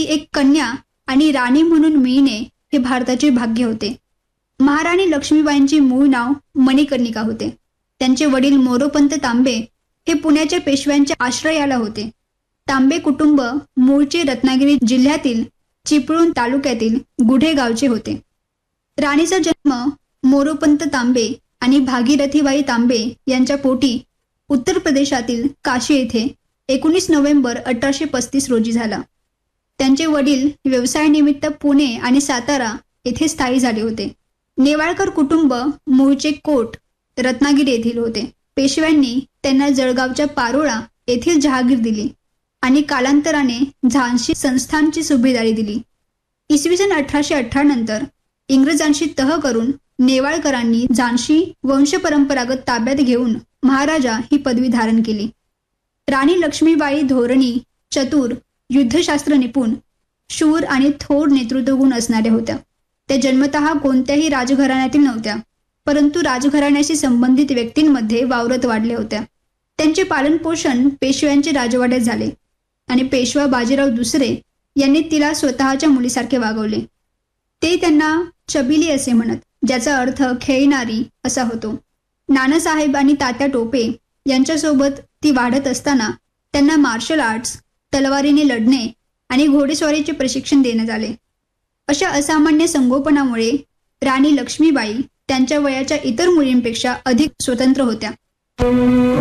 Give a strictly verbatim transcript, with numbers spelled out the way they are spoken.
एक कन्या आणि राणी म्हणून मिळणे हे भारताचे भाग्य होते. महाराणी लक्ष्मीबाईंचे मूळ नाव मणिकर्णिका होते. त्यांचे वडील मोरोपंत तांबे हे पुण्याच्या पेशव्यांच्या आश्रयाला होते. तांबे कुटुंब मूळचे रत्नागिरी जिल्ह्यातील चिपळूण तालुक्यातील गुढे गावचे होते. राणीचा जन्म मोरोपंत तांबे आणि भागीरथीबाई तांबे यांच्या पोटी उत्तर प्रदेशातील काशी येथे एकोणीस नोव्हेंबर अठराशे पस्तीस रोजी झाला. त्यांचे वडील व्यवसायानिमित्त पुणे आणि सातारा येथे स्थायी झाले होते. नेवाळकर कुटुंब मूळचे कोट रत्नागिरी येथील होते. पेशव्यांनी त्यांना जळगावच्या पारोळा येथील जहागीर दिली आणि कालांतराने झांसी संस्थानची सुभेदारी दिली. इसवी सन अठराशे अठरा नंतर इंग्रजांशी तह करून नेवाळकरांनी झांसी वंशपरंपरागत ताब्यात घेऊन महाराजा ही पदवी धारण केली. राणी लक्ष्मीबाई धोरणी, चतुर, युद्धशास्त्र निपुण, शूर आणि थोर नेतृत्वगुण असणाऱ्या होत्या. त्या जन्मतः कोणत्याही राजघराण्यातील नव्हत्या, परंतु राजघराण्याशी संबंधित व्यक्तींमध्ये वावरत वाढल्या होत्या. त्यांचे पालनपोषण पेशव्यांचे राजवाड्यात झाले आणि पेशवा बाजीराव दुसरे यांनी तिला स्वतःच्या मुलीसारखे वागवले. ते त्यांना चबिली असे म्हणत, ज्याचा अर्थ खेळणारी असा होतो. नानासाहेब आणि तात्या टोपे यांच्यासोबत ती वाढत असताना त्यांना मार्शल आर्ट्स, तलवारीने लढणे आणि घोडेस्वारीचे प्रशिक्षण देण्यात आले. अशा असामान्य संगोपनामुळे राणी लक्ष्मीबाई त्यांच्या वयाच्या इतर मुलींपेक्षा अधिक स्वतंत्र होत्या.